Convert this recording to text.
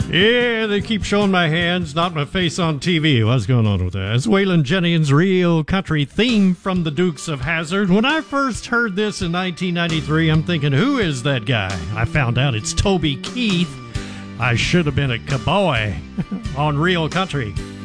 Yeah, they keep showing my hands, not my face on TV. What's going on with that? It's Waylon Jennings' Real Country theme from the Dukes of Hazzard. When I first heard this in 1993, I'm thinking, who is that guy? I found out it's Toby Keith. I should have been a cowboy on Real Country.